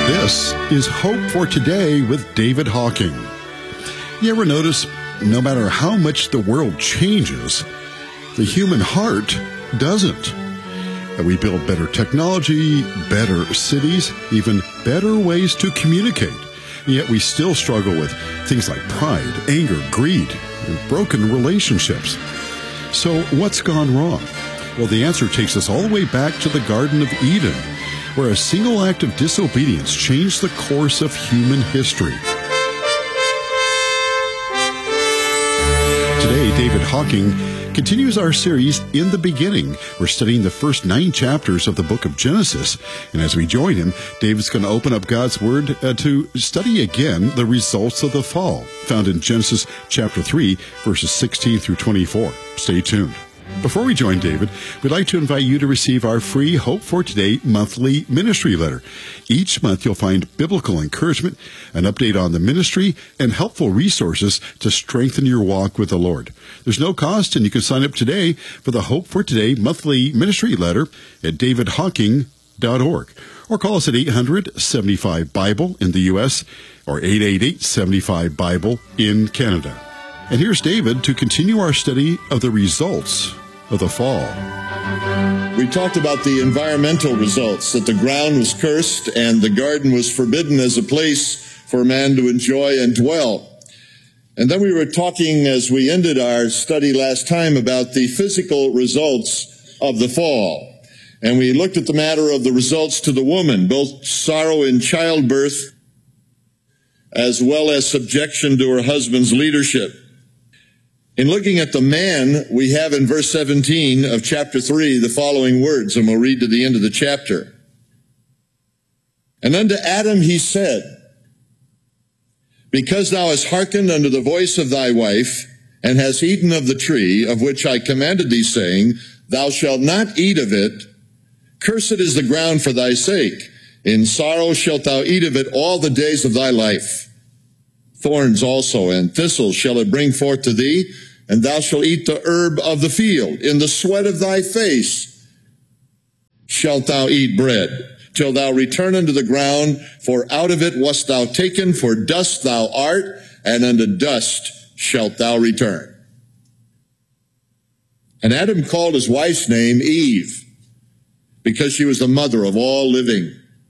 This is Hope for Today with David Hawking. You ever notice, no matter how much the world changes, the human heart doesn't? And we build better technology, better cities, even better ways to communicate. Yet we still struggle with things like pride, anger, greed, and broken relationships. So what's gone wrong? Well, the answer takes us all the way back to the Garden of Eden, where a single act of disobedience changed the course of human history. Today, David Hawking continues our series, In the Beginning. We're studying the first 9 chapters of the book of Genesis. And as we join him, David's going to open up God's Word to study again the results of the fall, found in Genesis chapter 3, verses 16 through 24. Stay tuned. Before we join David, we'd like to invite you to receive our free Hope for Today monthly ministry letter. Each month you'll find biblical encouragement, an update on the ministry, and helpful resources to strengthen your walk with the Lord. There's no cost, and you can sign up today for the Hope for Today monthly ministry letter at davidhawking.org. Or call us at 800-75-BIBLE in the U.S. or 888-75-BIBLE in Canada. And here's David to continue our study of the results of the fall. We talked about the environmental results, that the ground was cursed and the garden was forbidden as a place for man to enjoy and dwell. And then we were talking, as we ended our study last time, about the physical results of the fall. And we looked at the matter of the results to the woman, both sorrow in childbirth as well as subjection to her husband's leadership. In looking at the man, we have in verse 17 of chapter 3 the following words, and we'll read to the end of the chapter. And unto Adam he said, Because thou hast hearkened unto the voice of thy wife, and hast eaten of the tree of which I commanded thee, saying, Thou shalt not eat of it, cursed is the ground for thy sake. In sorrow shalt thou eat of it all the days of thy life. Thorns also and thistles shall it bring forth to thee, and thou shalt eat the herb of the field. In the sweat of thy face shalt thou eat bread, till thou return unto the ground, for out of it wast thou taken, for dust thou art, and unto dust shalt thou return. And Adam called his wife's name Eve, because she was the mother of all living.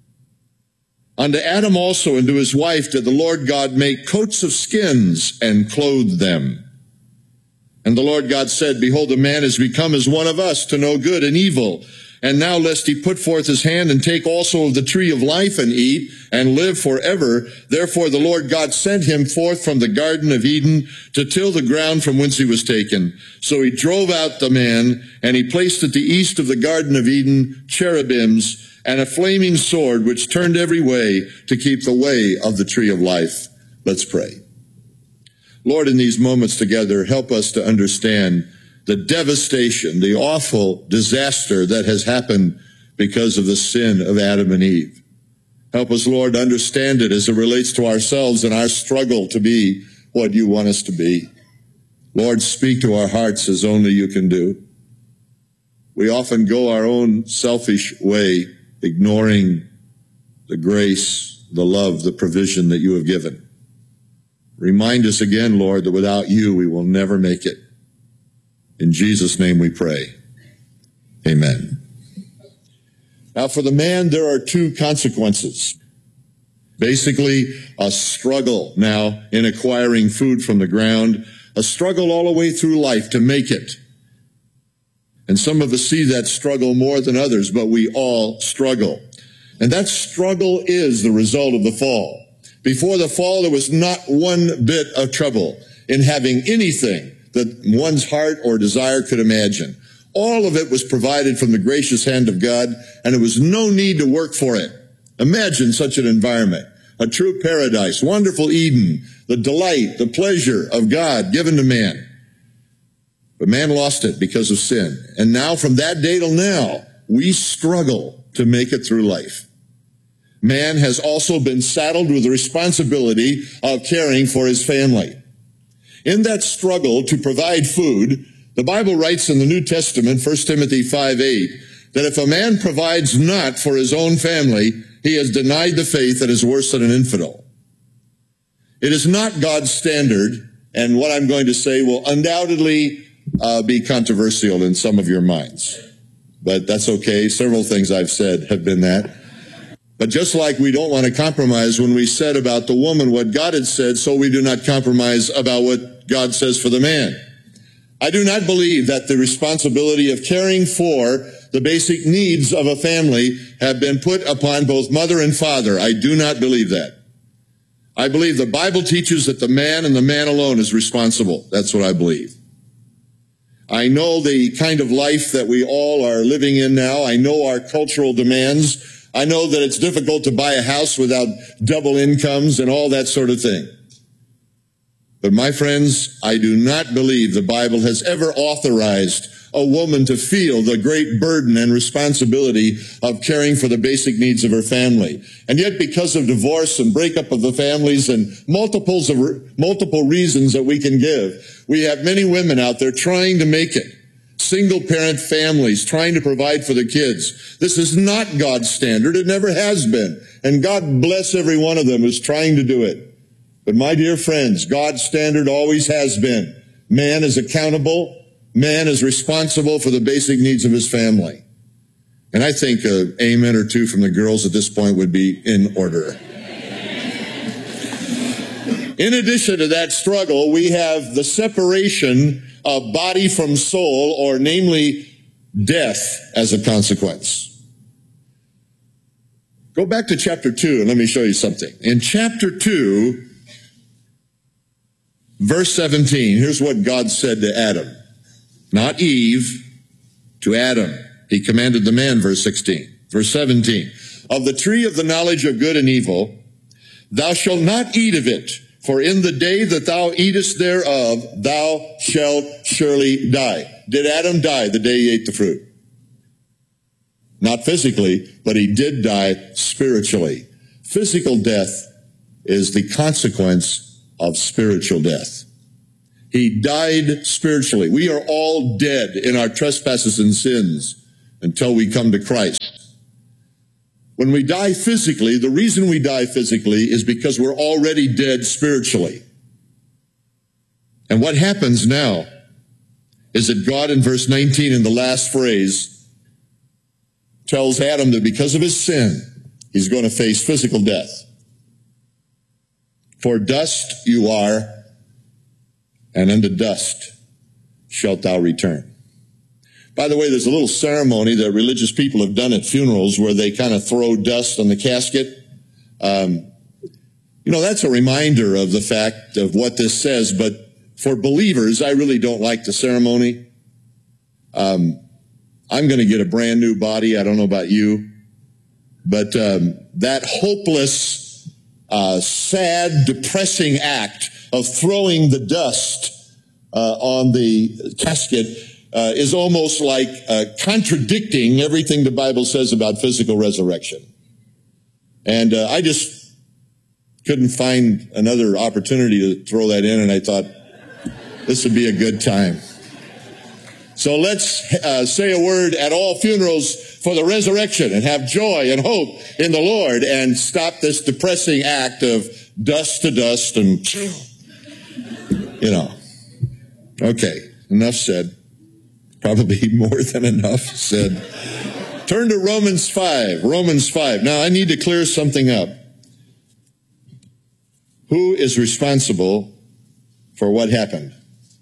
Unto Adam also and to his wife did the Lord God make coats of skins and clothe them. And the Lord God said, Behold, the man is become as one of us to know good and evil. And now lest he put forth his hand and take also of the tree of life and eat and live forever. Therefore the Lord God sent him forth from the Garden of Eden to till the ground from whence he was taken. So he drove out the man, and he placed at the east of the Garden of Eden cherubims and a flaming sword which turned every way to keep the way of the tree of life. Let's pray. Lord, in these moments together, help us to understand the devastation, the awful disaster that has happened because of the sin of Adam and Eve. Help us, Lord, to understand it as it relates to ourselves and our struggle to be what you want us to be. Lord, speak to our hearts as only you can do. We often go our own selfish way, ignoring the grace, the love, the provision that you have given. Remind us again, Lord, that without you we will never make it. In Jesus' name we pray. Amen. Now for the man, there are 2 consequences. Basically, a struggle now in acquiring food from the ground, a struggle all the way through life to make it. And some of us see that struggle more than others, but we all struggle. And that struggle is the result of the fall. Before the fall, there was not one bit of trouble in having anything that one's heart or desire could imagine. All of it was provided from the gracious hand of God, and there was no need to work for it. Imagine such an environment, a true paradise, wonderful Eden, the delight, the pleasure of God given to man. But man lost it because of sin. And now, from that day till now, we struggle to make it through life. Man has also been saddled with the responsibility of caring for his family. In that struggle to provide food, the Bible writes in the New Testament, 1 Timothy 5:8, that if a man provides not for his own family, he has denied the faith and is worse than an infidel. It is not God's standard, and what I'm going to say will undoubtedly be controversial in some of your minds. But that's okay. Several things I've said have been that. But just like we don't want to compromise when we said about the woman what God had said, so we do not compromise about what God says for the man. I do not believe that the responsibility of caring for the basic needs of a family have been put upon both mother and father. I do not believe that. I believe the Bible teaches that the man and the man alone is responsible. That's what I believe. I know the kind of life that we all are living in now. I know our cultural demands. I know that it's difficult to buy a house without double incomes and all that sort of thing. But my friends, I do not believe the Bible has ever authorized a woman to feel the great burden and responsibility of caring for the basic needs of her family. And yet, because of divorce and breakup of the families and multiple reasons that we can give, we have many women out there trying to make it. Single parent families trying to provide for the kids. This is not God's standard. It never has been. And God bless every one of them who's trying to do it. But my dear friends, God's standard always has been. Man is accountable. Man is responsible for the basic needs of his family. And I think an amen or two from the girls at this point would be in order. In addition to that struggle, we have the separation of body from soul, or namely death as a consequence. Go back to chapter 2 and let me show you something. In chapter 2, verse 17, here's what God said to Adam. Not Eve, to Adam. He commanded the man, verse 16. Verse 17, of the tree of the knowledge of good and evil, thou shalt not eat of it, for in the day that thou eatest thereof, thou shalt surely die. Did Adam die the day he ate the fruit? Not physically, but he did die spiritually. Physical death is the consequence of spiritual death. He died spiritually. We are all dead in our trespasses and sins until we come to Christ. When we die physically, the reason we die physically is because we're already dead spiritually. And what happens now is that God in verse 19 in the last phrase tells Adam that because of his sin, he's going to face physical death. For dust you are, and unto dust shalt thou return. By the way, there's a little ceremony that religious people have done at funerals where they kind of throw dust on the casket. That's a reminder of the fact of what this says, but for believers, I really don't like the ceremony. I'm going to get a brand new body. I don't know about you, but that hopeless, sad, depressing act of throwing the dust on the casket is almost like contradicting everything the Bible says about physical resurrection. And I just couldn't find another opportunity to throw that in, and I thought this would be a good time. So let's say a word at all funerals for the resurrection and have joy and hope in the Lord and stop this depressing act of dust to dust and, Okay, enough said. Probably more than enough said. Turn to Romans 5. Romans 5. Now, I need to clear something up. Who is responsible for what happened?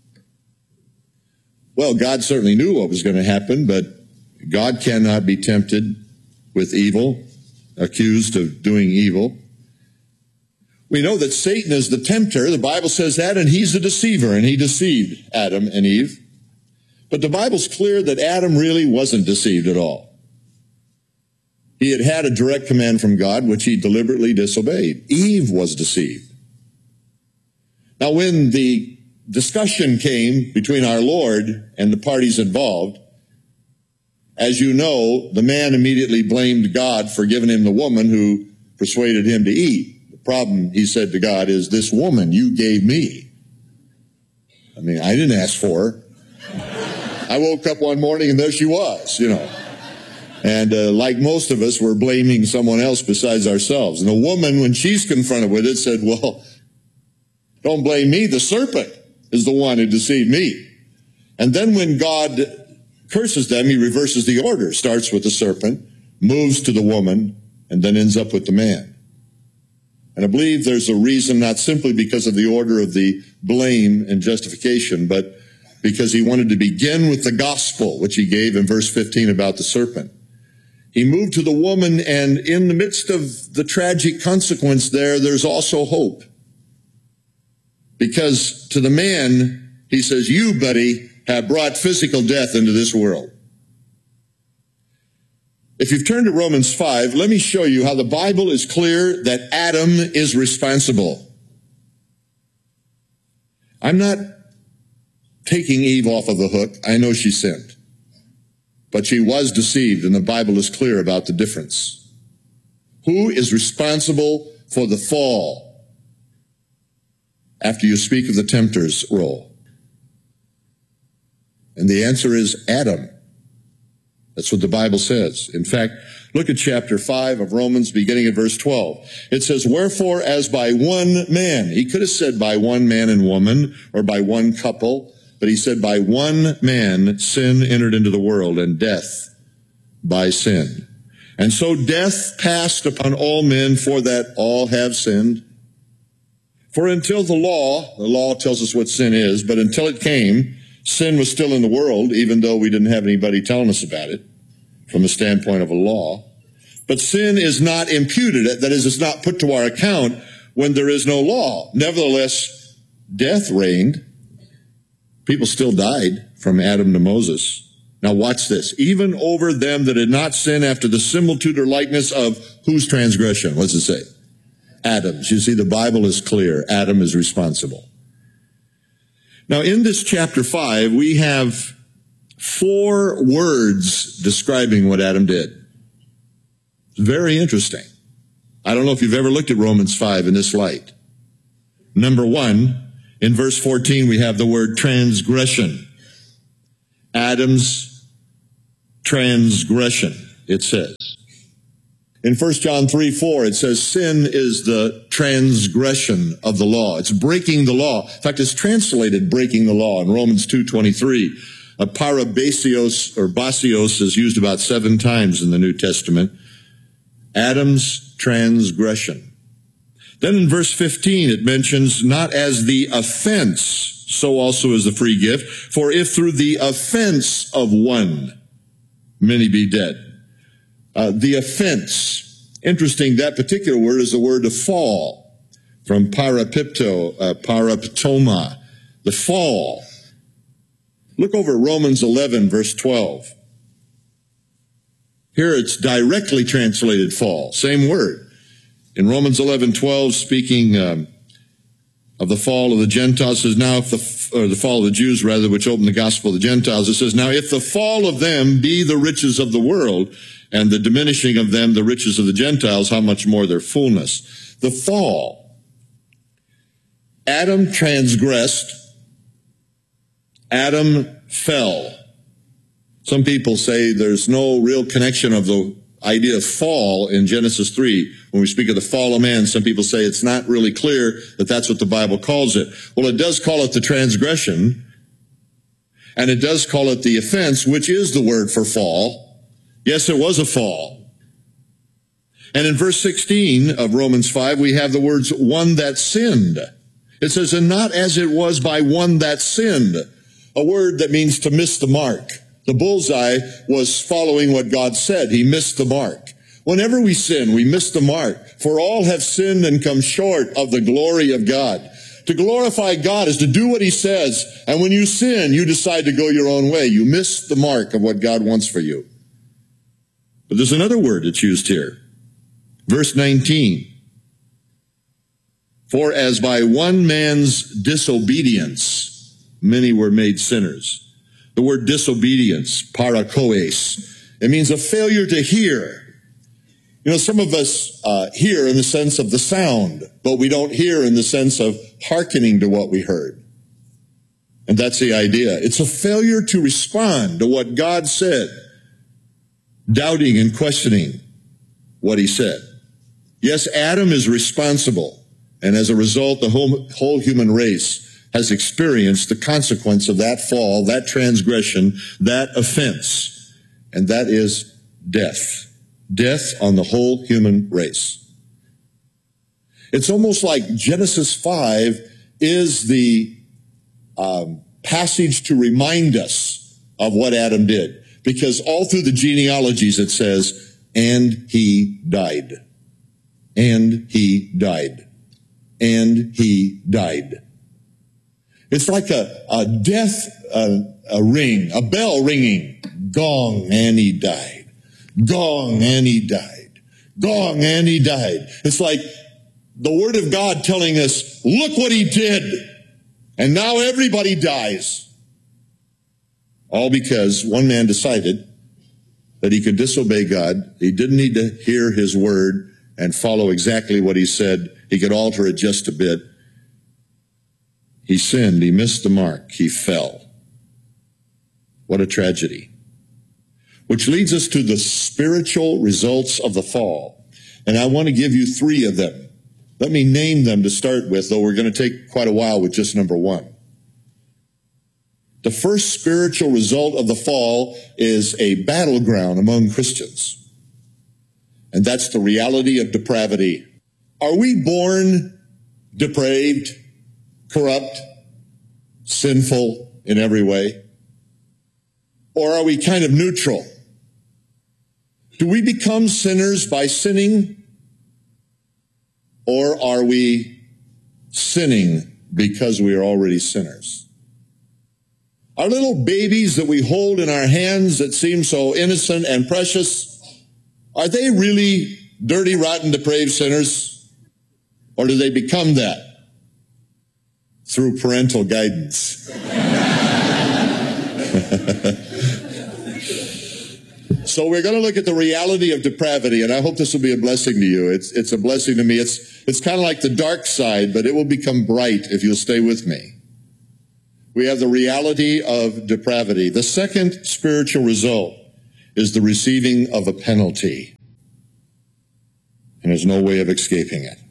Well, God certainly knew what was going to happen, but God cannot be tempted with evil, accused of doing evil. We know that Satan is the tempter. The Bible says that, and he's the deceiver, and he deceived Adam and Eve. But the Bible's clear that Adam really wasn't deceived at all. He had a direct command from God, which he deliberately disobeyed. Eve was deceived. Now, when the discussion came between our Lord and the parties involved, as you know, the man immediately blamed God for giving him the woman who persuaded him to eat. The problem, he said to God, is this woman you gave me. I mean, I didn't ask for her. I woke up one morning and there she was, And like most of us, we're blaming someone else besides ourselves. And the woman, when she's confronted with it, said, well, don't blame me. The serpent is the one who deceived me. And then when God curses them, he reverses the order. Starts with the serpent, moves to the woman, and then ends up with the man. And I believe there's a reason, not simply because of the order of the blame and justification, but because he wanted to begin with the gospel, which he gave in verse 15 about the serpent. He moved to the woman, and in the midst of the tragic consequence there's also hope. Because to the man, he says, you, buddy, have brought physical death into this world. If you've turned to Romans 5, let me show you how the Bible is clear that Adam is responsible. I'm not taking Eve off of the hook. I know she sinned. But she was deceived, and the Bible is clear about the difference. Who is responsible for the fall? After you speak of the tempter's role. And the answer is Adam. That's what the Bible says. In fact, look at chapter 5 of Romans, beginning at verse 12. It says, wherefore, as by one man, he could have said by one man and woman, or by one couple, but he said, by one man sin entered into the world, and death by sin. And so death passed upon all men, for that all have sinned. For until the law tells us what sin is, but until it came, sin was still in the world, even though we didn't have anybody telling us about it from the standpoint of a law. But sin is not imputed, that is, it's not put to our account when there is no law. Nevertheless, death reigned. People still died from Adam to Moses. Now watch this. Even over them that had not sinned after the similitude or likeness of whose transgression? What's it say? Adam's. You see, the Bible is clear. Adam is responsible. Now in this chapter 5, we have 4 words describing what Adam did. It's very interesting. I don't know if you've ever looked at Romans 5 in this light. Number 1, in verse 14, we have the word transgression. Adam's transgression, it says. In 1 John 3:4, it says sin is the transgression of the law. It's breaking the law. In fact, it's translated breaking the law in Romans 2:23. Parabasios or basios is used about 7 times in the New Testament. Adam's transgression. Then in verse 15, it mentions, not as the offense, so also is the free gift. For if through the offense of one, many be dead. The offense. Interesting, that particular word is the word to fall. From parapipto, paraptoma. The fall. Look over Romans 11, verse 12. Here it's directly translated fall. Same word. In Romans 11:12, speaking of the fall of the Gentiles, it says, now if the fall of the Jews, rather, which opened the gospel of the Gentiles, it says, now if the fall of them be the riches of the world, and the diminishing of them the riches of the Gentiles, how much more their fullness? The fall. Adam transgressed. Adam fell. Some people say there's no real connection of the idea of fall in Genesis 3. When we speak of the fall of man, some people say it's not really clear that that's what the Bible calls it. Well, it does call it the transgression, and it does call it the offense, which is the word for fall. Yes, it was a fall. And in verse 16 of Romans 5, we have the words, one that sinned. It says, and not as it was by one that sinned, a word that means to miss the mark. The bullseye was following what God said. He missed the mark. Whenever we sin, we miss the mark. For all have sinned and come short of the glory of God. To glorify God is to do what he says. And when you sin, you decide to go your own way. You miss the mark of what God wants for you. But there's another word that's used here. Verse 19. For as by one man's disobedience, many were made sinners. The word disobedience, parakoes, it means a failure to hear. You know, some of us hear in the sense of the sound, but we don't hear in the sense of hearkening to what we heard. And that's the idea. It's a failure to respond to what God said. doubting and questioning what he said. Yes, Adam is responsible, and as a result, the whole human race has experienced the consequence of that fall, that transgression, that offense, and that is death. Death on the whole human race. It's almost like Genesis 5 is the passage to remind us of what Adam did. Because all through the genealogies it says, and he died. And he died. And he died. It's like a death ring, a bell ringing. Gong, and he died. Gong, and he died. Gong, and he died. It's like the Word of God telling us, look what he did. And now everybody dies. All because one man decided that he could disobey God. He didn't need to hear his word and follow exactly what he said. He could alter it just a bit. He sinned. He missed the mark. He fell. What a tragedy. Which leads us to the spiritual results of the fall. And I want to give you 3 of them. Let me name them to start with, though we're going to take quite a while with just number 1. The first spiritual result of the fall is a battleground among Christians. And that's the reality of depravity. Are we born depraved, corrupt, sinful in every way? Or are we kind of neutral? Do we become sinners by sinning? Or are we sinning because we are already sinners? Our little babies that we hold in our hands that seem so innocent and precious, are they really dirty, rotten, depraved sinners? Or do they become that through parental guidance? So we're going to look at the reality of depravity, and I hope this will be a blessing to you. It's a blessing to me. It's kind of like the dark side, but it will become bright if you'll stay with me. We have the reality of depravity. The second spiritual result is the receiving of a penalty. And there's no way of escaping it.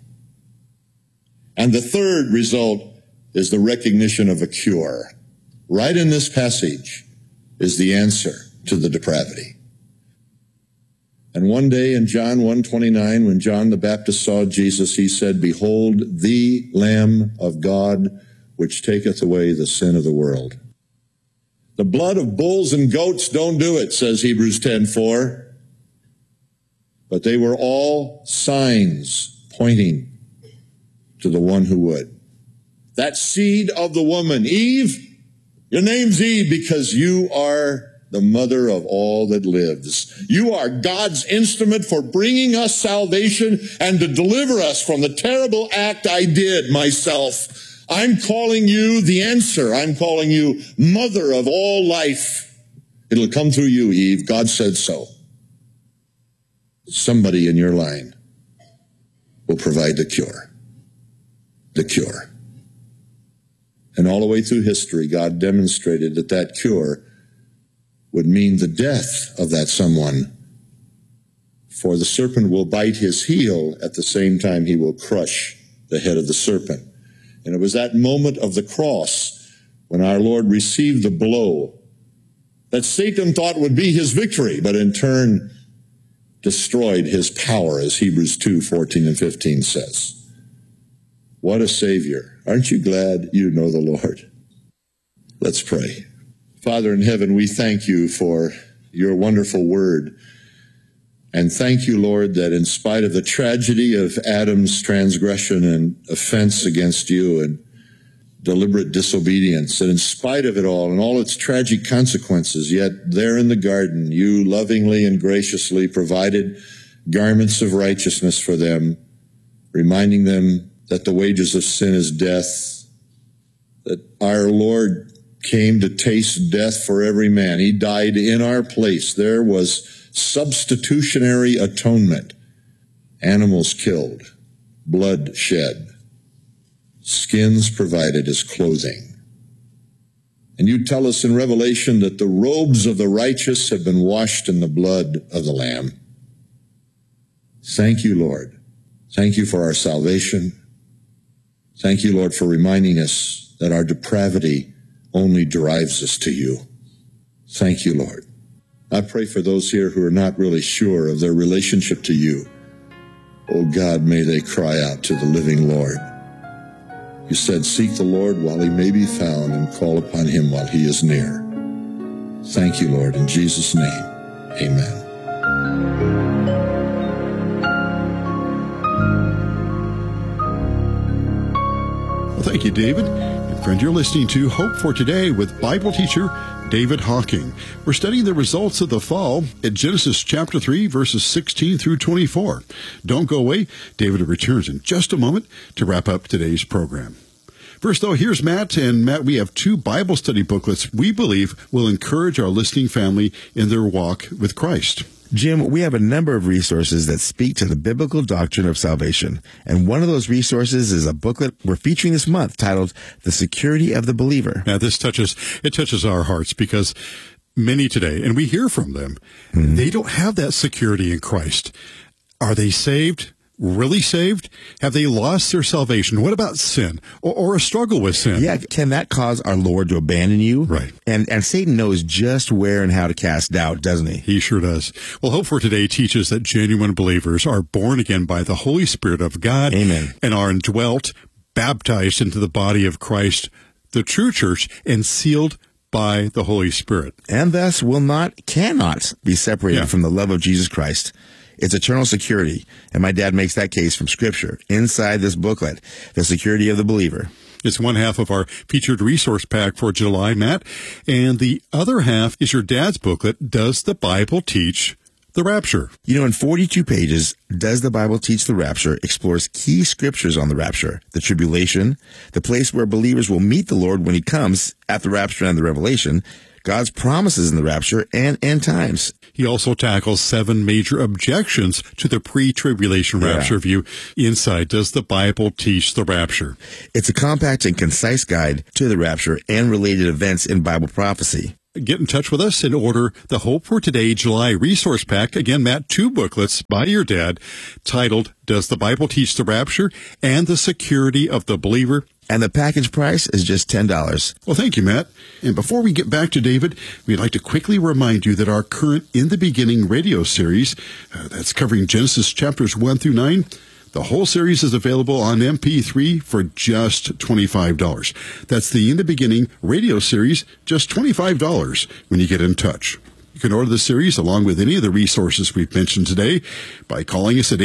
And the third result is the recognition of a cure. Right in this passage is the answer to the depravity. And one day in John 1:29, when John the Baptist saw Jesus, he said, "Behold, the Lamb of God, which taketh away the sin of the world." The blood of bulls and goats don't do it, says Hebrews 10:4. But they were all signs pointing to the one who would. That seed of the woman, Eve, your name's Eve because you are the mother of all that lives. You are God's instrument for bringing us salvation and to deliver us from the terrible act I did myself. I'm calling you the answer. I'm calling you mother of all life. It'll come through you, Eve. God said so. Somebody in your line will provide the cure. The cure. And all the way through history, God demonstrated that that cure would mean the death of that someone. For the serpent will bite his heel at the same time he will crush the head of the serpent. And it was that moment of the cross when our Lord received the blow that Satan thought would be his victory, but in turn destroyed his power, as Hebrews 2:14 and 15 says. What a Savior. Aren't you glad you know the Lord? Let's pray. Father in heaven, we thank you for your wonderful word. And thank you, Lord, that in spite of the tragedy of Adam's transgression and offense against you and deliberate disobedience, that in spite of it all and all its tragic consequences, yet there in the garden, you lovingly and graciously provided garments of righteousness for them, reminding them that the wages of sin is death, that our Lord came to taste death for every man. He died in our place. There was substitutionary atonement. Animals killed, blood shed, skins provided as clothing. And you tell us in Revelation that the robes of the righteous have been washed in the blood of the Lamb. Thank you, Lord. Thank you for our salvation. Thank you, Lord, for reminding us that our depravity only drives us to you. Thank you, Lord. I pray for those here who are not really sure of their relationship to you. Oh God, may they cry out to the living Lord. You said, seek the Lord while he may be found and call upon him while he is near. Thank you, Lord. In Jesus' name, amen. Well, thank you, David. And friend, you're listening to Hope for Today with Bible teacher David Hocking. We're studying the results of the fall at Genesis chapter 3, verses 16 through 24. Don't go away. David returns in just a moment to wrap up today's program. First, though, here's Matt. And Matt, we have 2 Bible study booklets we believe will encourage our listening family in their walk with Christ. Jim, we have a number of resources that speak to the biblical doctrine of salvation. And one of those resources is a booklet we're featuring this month titled The Security of the Believer. Now, this touches our hearts because many today, and we hear from them, they don't have that security in Christ. Are they saved? Really saved? Have they lost their salvation? What about sin or a struggle with sin? Yeah, can that cause our Lord to abandon you? Right. And Satan knows just where and how to cast doubt, doesn't he? He sure does. Well, Hope for Today teaches that genuine believers are born again by the Holy Spirit of God. Amen. And are indwelt, baptized into the body of Christ, the true church, and sealed by the Holy Spirit. And thus cannot be separated from the love of Jesus Christ. It's eternal security, and my dad makes that case from Scripture inside this booklet, The Security of the Believer. It's one half of our featured resource pack for July, Matt, and the other half is your dad's booklet, Does the Bible Teach the Rapture? You know, in 42 pages, Does the Bible Teach the Rapture explores key scriptures on the rapture, the tribulation, the place where believers will meet the Lord when he comes at the rapture and the revelation, God's promises in the rapture, and end times. He also tackles 7 major objections to the pre-tribulation rapture view inside Does the Bible Teach the Rapture? It's a compact and concise guide to the rapture and related events in Bible prophecy. Get in touch with us and order the Hope for Today July Resource Pack. Again, Matt, 2 booklets by your dad titled Does the Bible Teach the Rapture? And The Security of the Believer. And the package price is just $10. Well, thank you, Matt. And before we get back to David, we'd like to quickly remind you that our current In the Beginning radio series, that's covering Genesis chapters 1 through 9, the whole series is available on MP3 for just $25. That's the In the Beginning radio series, just $25 when you get in touch. You can order the series along with any of the resources we've mentioned today by calling us at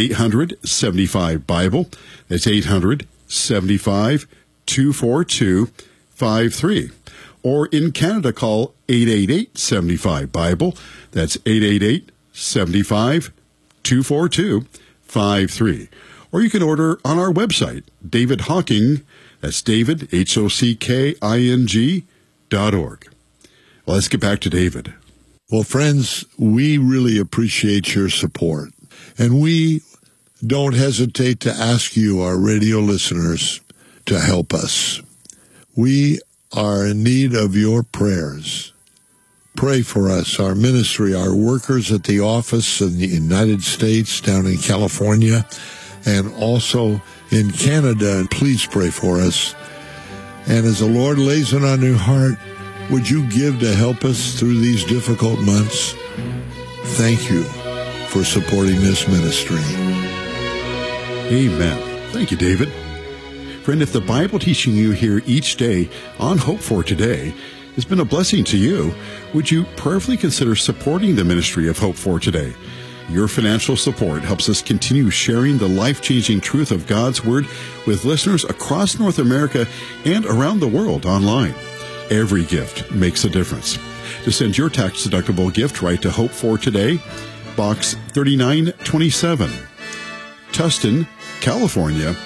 800-75-BIBLE. That's 800-75-242-53. Or in Canada, call 888-75-BIBLE. That's 888-75-242-53. Or you can order on our website, David Hocking, that's David, HOCKING.org. Well, let's get back to David. Well, friends, we really appreciate your support. And we don't hesitate to ask you, our radio listeners, to help us. We are in need of your prayers. Pray for us, our ministry, our workers at the office in the United States, down in California, and also in Canada. And please pray for us. And as the Lord lays it on your heart, would you give to help us through these difficult months? Thank you for supporting this ministry. Amen. Thank you, David. Friend, if the Bible teaching you here each day on Hope for Today has been a blessing to you, would you prayerfully consider supporting the ministry of Hope for Today? Your financial support helps us continue sharing the life-changing truth of God's Word with listeners across North America and around the world online. Every gift makes a difference. To send your tax-deductible gift, write to Hope for Today, Box 3927, Tustin, California,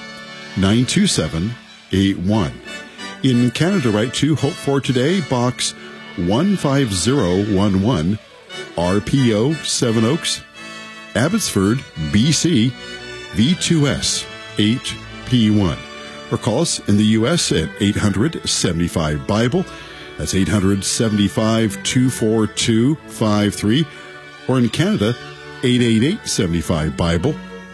92781. In Canada, write to Hope for Today, Box 15011, RPO 7 Oaks, Abbotsford, BC, V2S 8P1. Or call us in the U.S. at 800-75-BIBLE. That's 800-75-242-53. Or in Canada, 888-75-BIBLE,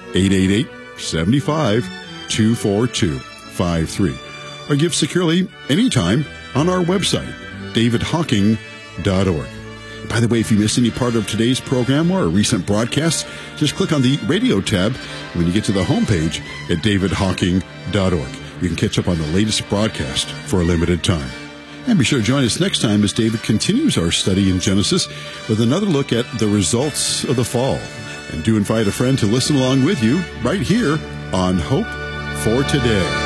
888-75-242-53. Or give securely anytime on our website, davidhocking.org. By the way, if you missed any part of today's program or a recent broadcast, just click on the radio tab when you get to the homepage at davidhocking.org. You can catch up on the latest broadcast for a limited time. And be sure to join us next time as David continues our study in Genesis with another look at the results of the fall. And do invite a friend to listen along with you right here on Hope for Today.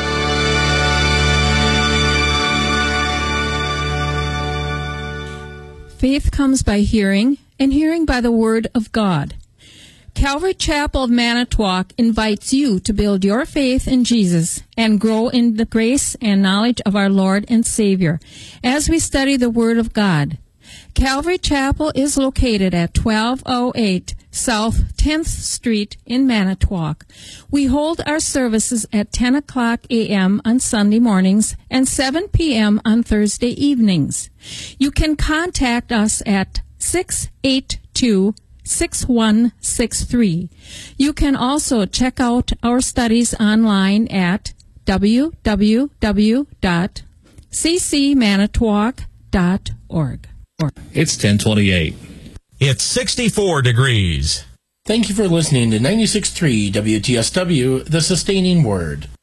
Faith comes by hearing, and hearing by the Word of God. Calvary Chapel of Manitowoc invites you to build your faith in Jesus and grow in the grace and knowledge of our Lord and Savior as we study the Word of God. Calvary Chapel is located at 1208 South 10th Street in Manitowoc. We hold our services at 10 o'clock a.m. on Sunday mornings and 7 p.m. on Thursday evenings. You can contact us at 682-6163. You can also check out our studies online at www.ccmanitowoc.org. It's 1028. It's 64 degrees. Thank you for listening to 96.3 WTSW, The Sustaining Word.